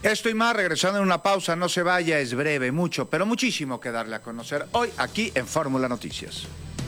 Esto y más, regresando en una pausa, no se vaya, es breve, mucho, pero muchísimo que darle a conocer hoy aquí en Fórmula Noticias.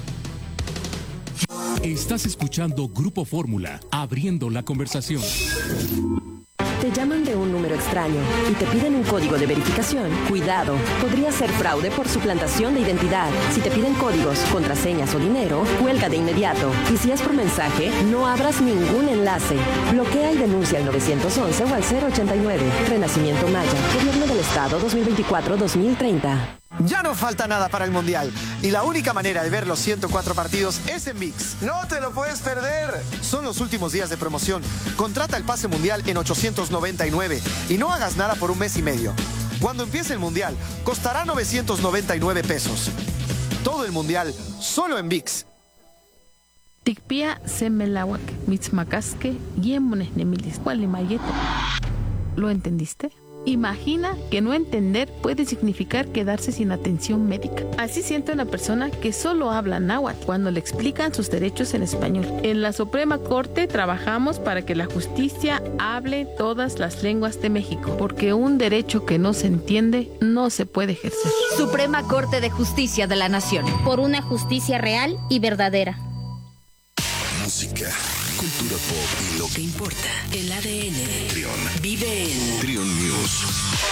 Estás escuchando Grupo Fórmula, abriendo la conversación. Te llaman de un número extraño y te piden un código de verificación. Cuidado, podría ser fraude por suplantación de identidad. Si te piden códigos, contraseñas o dinero, cuelga de inmediato. Y si es por mensaje, no abras ningún enlace. Bloquea y denuncia al 911 o al 089. Renacimiento Maya, Gobierno del Estado 2024-2030. Ya no falta nada para el Mundial y la única manera de ver los 104 partidos es en ViX. ¡No te lo puedes perder! Son los últimos días de promoción. Contrata el pase mundial en 899 y no hagas nada por un mes y medio. Cuando empiece el Mundial, costará 999 pesos. Todo el Mundial, solo en ViX. Tikpia semelawak, mitzmacasque, yemones nemilis, gualimayeto. ¿Lo entendiste? Imagina que no entender puede significar quedarse sin atención médica. Así siente una persona que solo habla náhuatl cuando le explican sus derechos en español. En la Suprema Corte trabajamos para que la justicia hable todas las lenguas de México, porque un derecho que no se entiende no se puede ejercer. Suprema Corte de Justicia de la Nación. Por una justicia real y verdadera. Música, cultura pop y lo que importa. El ADN de Trión. Vive en Trión News.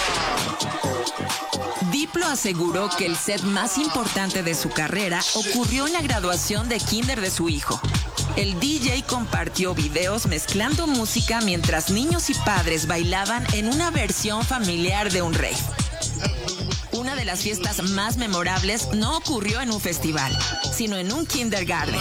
Diplo aseguró que el set más importante de su carrera ocurrió en la graduación de kinder de su hijo. El DJ compartió videos mezclando música mientras niños y padres bailaban en una versión familiar de un rave. Una de las fiestas más memorables no ocurrió en un festival, sino en un kindergarten.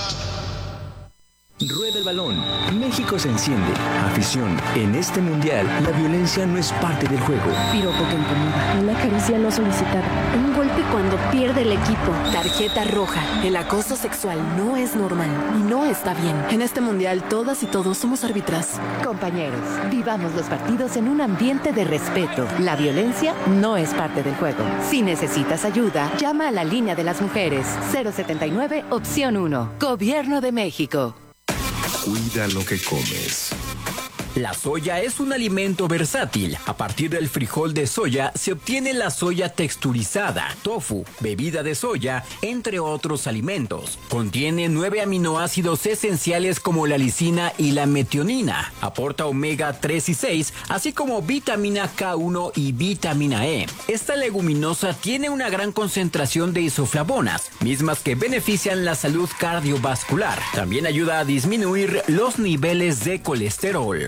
Rueda el balón. México se enciende. Afición. En este mundial, la violencia no es parte del juego. Piropo que incomoda. Una caricia no solicitada. Un golpe cuando pierde el equipo. Tarjeta roja. El acoso sexual no es normal y no está bien. En este mundial, todas y todos somos árbitras. Compañeros, vivamos los partidos en un ambiente de respeto. La violencia no es parte del juego. Si necesitas ayuda, llama a la línea de las mujeres. 079, opción 1. Gobierno de México. Cuida lo que comes. La soya es un alimento versátil. A partir del frijol de soya se obtiene la soya texturizada, tofu, bebida de soya, entre otros alimentos. Contiene 9 aminoácidos esenciales como la lisina y la metionina. Aporta omega 3 y 6, así como vitamina K1 y vitamina E. Esta leguminosa tiene una gran concentración de isoflavonas, mismas que benefician la salud cardiovascular. También ayuda a disminuir los niveles de colesterol.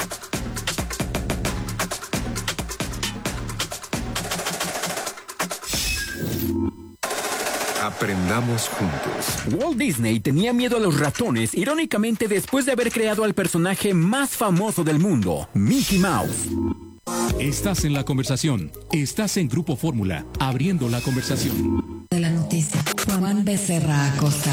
Aprendamos juntos. Walt Disney tenía miedo a los ratones, irónicamente después de haber creado al personaje más famoso del mundo, Mickey Mouse. Estás en la conversación. Estás en Grupo Fórmula, abriendo la conversación. De la noticia, Juan Becerra Acosta.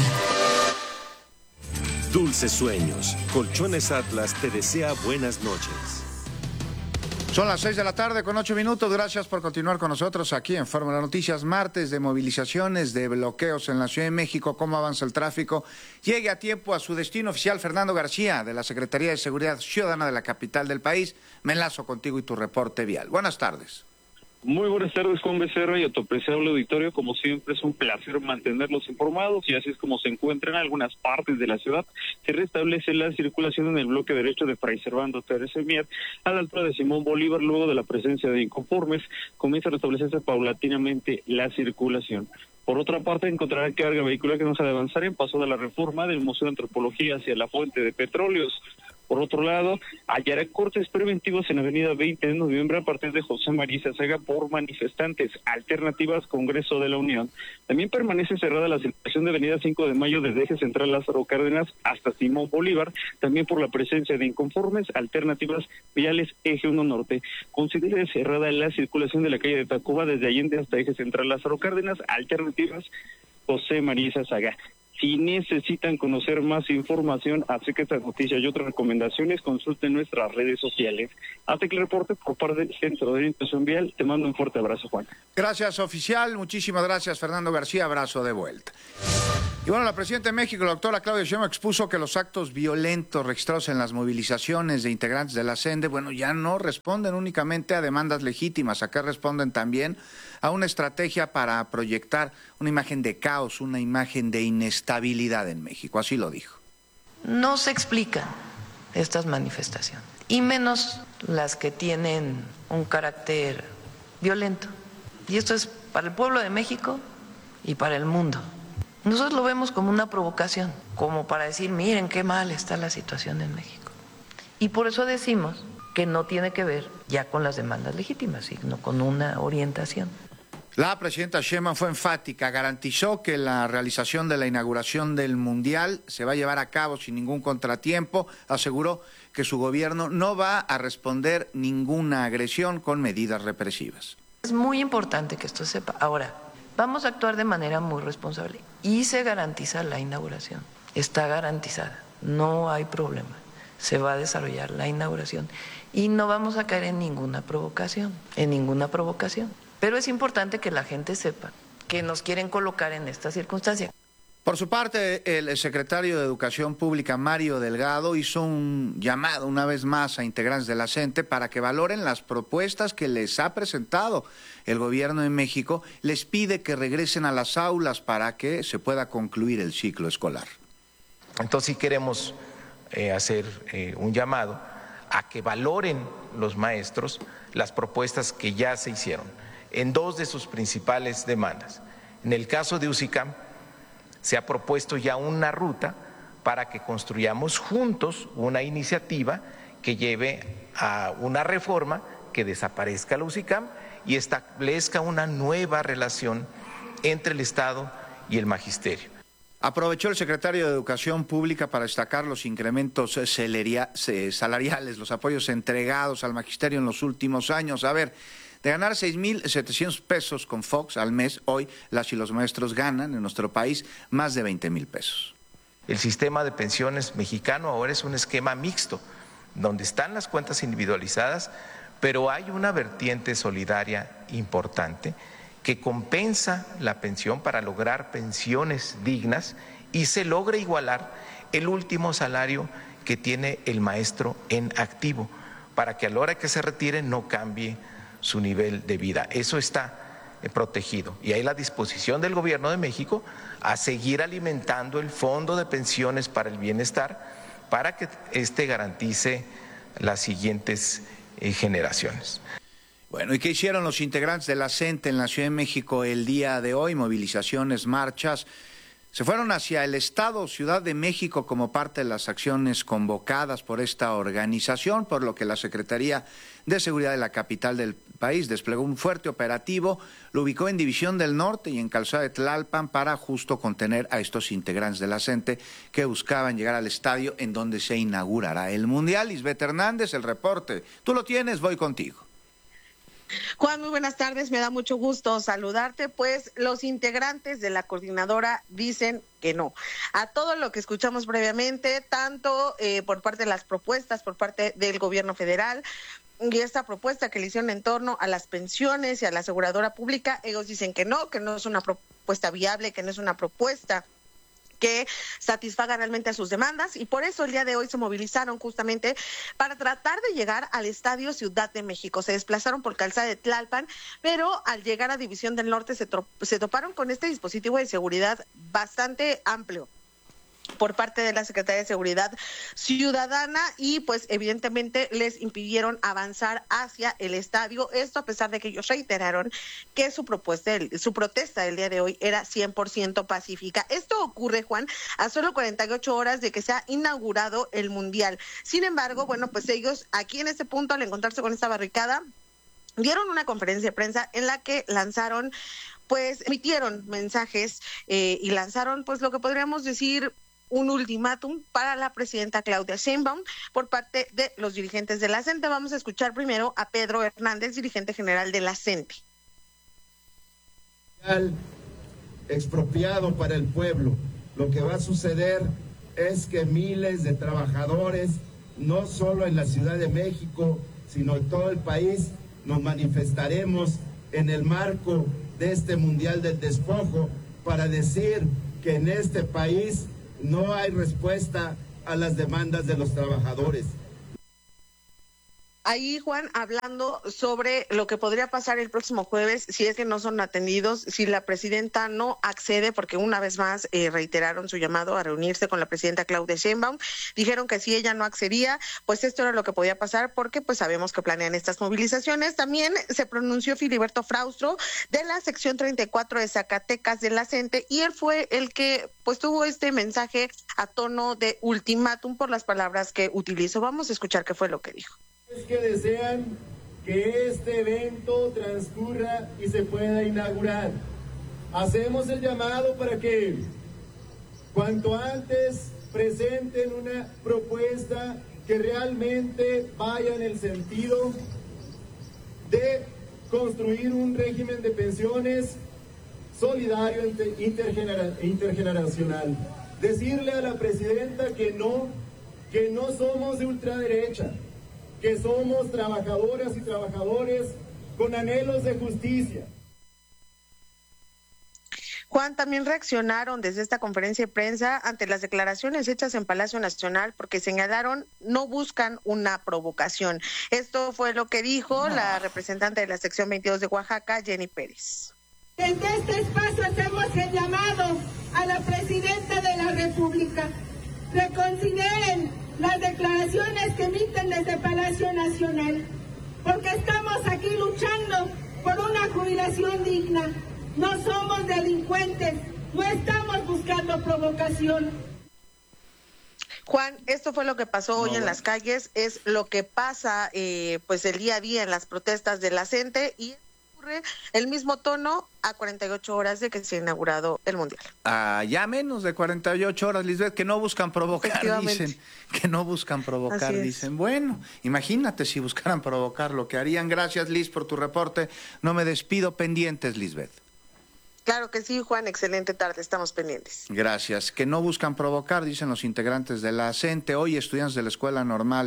Dulces sueños. Colchones Atlas te desea buenas noches. Son las 6 de la tarde con 8 minutos. Gracias por continuar con nosotros aquí en Fórmula Noticias. Martes de movilizaciones, de bloqueos en la Ciudad de México. ¿Cómo avanza el tráfico? Llegue a tiempo a su destino oficial. Fernando García, de la Secretaría de Seguridad Ciudadana de la capital del país. Me enlazo contigo y tu reporte vial. Buenas tardes. Muy buenas tardes, Juan Becerra, y a tu apreciable auditorio. Como siempre, es un placer mantenerlos informados, y así es como se encuentran en algunas partes de la ciudad. Se restablece la circulación en el bloque derecho de Fray Servando Teresa Mier, a la altura de Simón Bolívar. Luego de la presencia de inconformes, comienza a restablecerse paulatinamente la circulación. Por otra parte, encontrará carga vehicular que no se ha de avanzar en Paso de la Reforma del Museo de Antropología hacia la Fuente de Petróleos. Por otro lado, hallará cortes preventivos en Avenida 20 de Noviembre a partir de José María Zaga por manifestantes. Alternativas Congreso de la Unión. También permanece cerrada la circulación de Avenida 5 de Mayo desde Eje Central Lázaro Cárdenas hasta Simón Bolívar, también por la presencia de inconformes. Alternativas viales Eje 1 Norte. Considera cerrada la circulación de la calle de Tacuba desde Allende hasta Eje Central Lázaro Cárdenas. Alternativas José María Zaga. Si necesitan conocer más información acerca de estas noticias y otras recomendaciones, consulten nuestras redes sociales. Hasta que el reporte por parte del Centro de Orientación Vial. Te mando un fuerte abrazo, Juan. Gracias, oficial. Muchísimas gracias, Fernando García. Abrazo de vuelta. Y bueno, la presidenta de México, la doctora Claudia Sheinbaum, expuso que los actos violentos registrados en las movilizaciones de integrantes de la CENTE, bueno, ya no responden únicamente a demandas legítimas, acá responden también a una estrategia para proyectar una imagen de caos, una imagen de inestabilidad en México, así lo dijo. No se explican estas manifestaciones, y menos las que tienen un carácter violento. Y esto es para el pueblo de México y para el mundo. Nosotros lo vemos como una provocación, como para decir, miren qué mal está la situación en México. Y por eso decimos que no tiene que ver ya con las demandas legítimas, sino con una orientación. La presidenta Sheinbaum fue enfática, garantizó que la realización de la inauguración del Mundial se va a llevar a cabo sin ningún contratiempo, aseguró que su gobierno no va a responder ninguna agresión con medidas represivas. Es muy importante que esto se sepa. Ahora, vamos a actuar de manera muy responsable y se garantiza la inauguración. Está garantizada, no hay problema. Se va a desarrollar la inauguración y no vamos a caer en ninguna provocación, Pero es importante que la gente sepa que nos quieren colocar en esta circunstancia. Por su parte, el secretario de Educación Pública, Mario Delgado, hizo un llamado una vez más a integrantes de la CENTE para que valoren las propuestas que les ha presentado el gobierno de México. Les pide que regresen a las aulas para que se pueda concluir el ciclo escolar. Entonces sí queremos hacer un llamado a que valoren los maestros las propuestas que ya se hicieron en dos de sus principales demandas. En el caso de UCICAM, se ha propuesto ya una ruta para que construyamos juntos una iniciativa que lleve a una reforma que desaparezca la UCICAM y establezca una nueva relación entre el Estado y el magisterio. Aprovechó el secretario de Educación Pública para destacar los incrementos salariales, los apoyos entregados al magisterio en los últimos años. A ver, de ganar 6,700 pesos con Fox al mes, hoy las y los maestros ganan en nuestro país más de 20,000 pesos. El sistema de pensiones mexicano ahora es un esquema mixto, donde están las cuentas individualizadas, pero hay una vertiente solidaria importante que compensa la pensión para lograr pensiones dignas y se logra igualar el último salario que tiene el maestro en activo, para que a la hora que se retire no cambie su nivel de vida. Eso está protegido y hay la disposición del Gobierno de México a seguir alimentando el Fondo de Pensiones para el Bienestar para que este garantice las siguientes generaciones. Bueno, ¿y qué hicieron los integrantes de la CENTE en la Ciudad de México el día de hoy? Movilizaciones, marchas. Se fueron hacia el Estado, Ciudad de México, como parte de las acciones convocadas por esta organización, por lo que la Secretaría de Seguridad de la capital del país desplegó un fuerte operativo, lo ubicó en División del Norte y en Calzada de Tlalpan para justo contener a estos integrantes de la CENTE que buscaban llegar al estadio en donde se inaugurará el Mundial. Lisbeth Hernández, el reporte. Tú lo tienes, voy contigo. Juan, muy buenas tardes, me da mucho gusto saludarte, pues los integrantes de la coordinadora dicen que no. A todo lo que escuchamos previamente, tanto por parte de las propuestas, por parte del gobierno federal, y esta propuesta que le hicieron en torno a las pensiones y a la aseguradora pública, ellos dicen que no es una propuesta viable, que no es una propuesta que satisfaga realmente a sus demandas, y por eso el día de hoy se movilizaron justamente para tratar de llegar al Estadio Ciudad de México. Se desplazaron por Calzada de Tlalpan, pero al llegar a División del Norte se toparon con este dispositivo de seguridad bastante amplio por parte de la Secretaría de Seguridad Ciudadana y pues evidentemente les impidieron avanzar hacia el estadio, esto a pesar de que ellos reiteraron que su protesta del día de hoy era 100% pacífica. Esto ocurre, Juan, a solo 48 horas de que se ha inaugurado el Mundial. Sin embargo, bueno, pues ellos aquí en este punto, al encontrarse con esta barricada, dieron una conferencia de prensa en la que emitieron mensajes y lanzaron pues lo que podríamos decir un ultimátum para la presidenta Claudia Sheinbaum por parte de los dirigentes de la CENTE. Vamos a escuchar primero a Pedro Hernández, dirigente general de la CENTE. Expropiado para el pueblo. Lo que va a suceder es que miles de trabajadores, no solo en la Ciudad de México, sino en todo el país, nos manifestaremos en el marco de este Mundial del Despojo para decir que en este país no hay respuesta a las demandas de los trabajadores. Ahí, Juan, hablando sobre lo que podría pasar el próximo jueves si es que no son atendidos, si la presidenta no accede, porque una vez más reiteraron su llamado a reunirse con la presidenta Claudia Sheinbaum, dijeron que si ella no accedía, pues esto era lo que podía pasar, porque pues sabemos que planean estas movilizaciones. También se pronunció Filiberto Fraustro de la sección 34 de Zacatecas de la CENTE, y él fue el que pues tuvo este mensaje a tono de ultimátum por las palabras que utilizó. Vamos a escuchar qué fue lo que dijo. Es que desean que este evento transcurra y se pueda inaugurar. Hacemos el llamado para que cuanto antes presenten una propuesta que realmente vaya en el sentido de construir un régimen de pensiones solidario intergeneracional. Decirle a la presidenta que no somos de ultraderecha, que somos trabajadoras y trabajadores con anhelos de justicia. Juan, también reaccionaron desde esta conferencia de prensa ante las declaraciones hechas en Palacio Nacional, porque señalaron no buscan una provocación. Esto fue lo que dijo la representante de la sección 22 de Oaxaca, Jenny Pérez. Desde este espacio hacemos el llamado a la presidenta de la República. Reconsideren las declaraciones que emiten desde Palacio Nacional, porque estamos aquí luchando por una jubilación digna. No somos delincuentes, no estamos buscando provocación. Juan, esto fue lo que pasó hoy en las calles, es lo que pasa pues el día a día en las protestas de la CENTE, y el mismo tono a 48 horas de que se ha inaugurado el Mundial. Ya menos de 48 horas, Lisbeth, que no buscan provocar, dicen. Que no buscan provocar, dicen. Bueno, imagínate si buscaran provocar lo que harían. Gracias, Liz, por tu reporte. No me despido, pendientes, Lisbeth. Claro que sí, Juan, excelente tarde, estamos pendientes. Gracias. Que no buscan provocar, dicen los integrantes de la CENTE. Hoy estudiantes de la Escuela Normal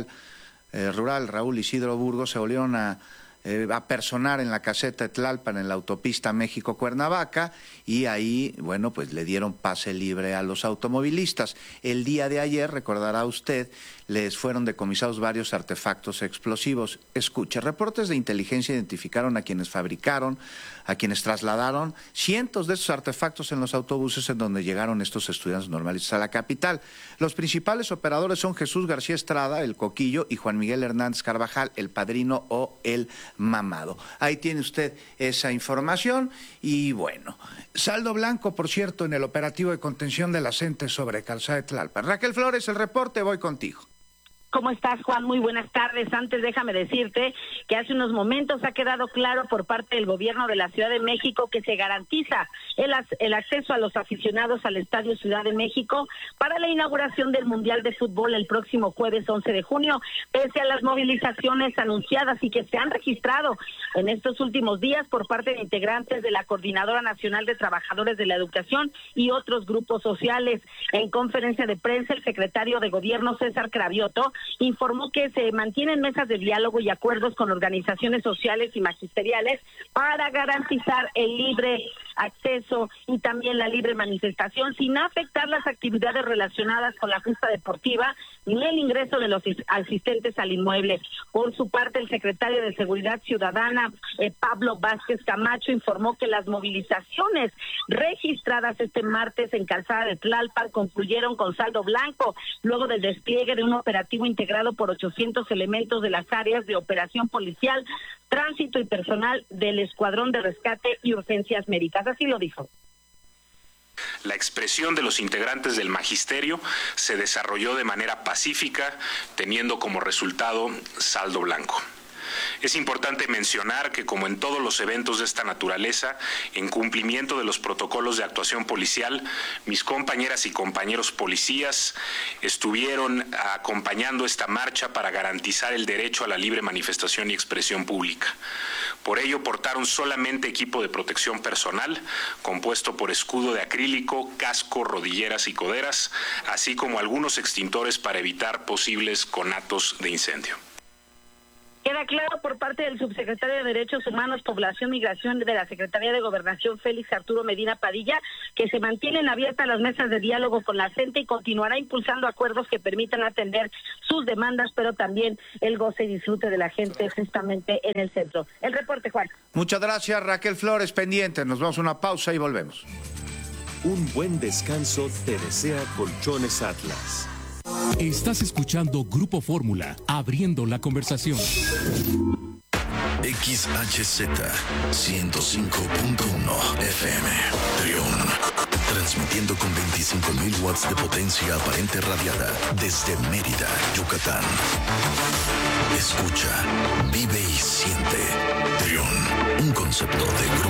Rural Raúl Isidro Burgos se volvieron a personar en la caseta de Tlalpan, en la autopista México-Cuernavaca, y ahí, bueno, pues le dieron pase libre a los automovilistas. El día de ayer, recordará usted, les fueron decomisados varios artefactos explosivos. Escuche, reportes de inteligencia identificaron a quienes fabricaron, a quienes trasladaron cientos de esos artefactos en los autobuses en donde llegaron estos estudiantes normalistas a la capital. Los principales operadores son Jesús García Estrada, el Coquillo, y Juan Miguel Hernández Carvajal, el Padrino o el Mamado. Ahí tiene usted esa información. Y bueno, saldo blanco, por cierto, en el operativo de contención de la CENTE sobre Calzada de Tlalpan. Raquel Flores, el reporte, voy contigo. ¿Cómo estás, Juan? Muy buenas tardes. Antes déjame decirte que hace unos momentos ha quedado claro por parte del gobierno de la Ciudad de México que se garantiza el acceso a los aficionados al Estadio Ciudad de México para la inauguración del Mundial de Fútbol el próximo jueves 11 de junio, pese a las movilizaciones anunciadas y que se han registrado en estos últimos días por parte de integrantes de la Coordinadora Nacional de Trabajadores de la Educación y otros grupos sociales. En conferencia de prensa, el secretario de Gobierno, César Cravioto, informó que se mantienen mesas de diálogo y acuerdos con organizaciones sociales y magisteriales para garantizar el libre acceso y también la libre manifestación sin afectar las actividades relacionadas con la justa deportiva ni el ingreso de los asistentes al inmueble. Por su parte, el secretario de Seguridad Ciudadana, Pablo Vázquez Camacho, informó que las movilizaciones registradas este martes en Calzada de Tlalpan concluyeron con saldo blanco luego del despliegue de un operativo integrado por 800 elementos de las áreas de operación policial, tránsito y personal del Escuadrón de Rescate y Urgencias Médicas. Así lo dijo. La expresión de los integrantes del magisterio se desarrolló de manera pacífica, teniendo como resultado saldo blanco. Es importante mencionar que, como en todos los eventos de esta naturaleza, en cumplimiento de los protocolos de actuación policial, mis compañeras y compañeros policías estuvieron acompañando esta marcha para garantizar el derecho a la libre manifestación y expresión pública. Por ello, portaron solamente equipo de protección personal, compuesto por escudo de acrílico, casco, rodilleras y coderas, así como algunos extintores para evitar posibles conatos de incendio. Queda claro por parte del subsecretario de Derechos Humanos, Población, Migración de la Secretaría de Gobernación, Félix Arturo Medina Padilla, que se mantienen abiertas las mesas de diálogo con la gente y continuará impulsando acuerdos que permitan atender sus demandas, pero también el goce y disfrute de la gente justamente en el centro. El reporte, Juan. Muchas gracias, Raquel Flores, pendiente. Nos vamos a una pausa y volvemos. Un buen descanso te desea Colchones Atlas. Estás escuchando Grupo Fórmula, abriendo la conversación. XHZ 105.1 FM, Trión. Transmitiendo con 25.000 watts de potencia aparente radiada desde Mérida, Yucatán. Escucha, vive y siente. Trión, un concepto de Grupo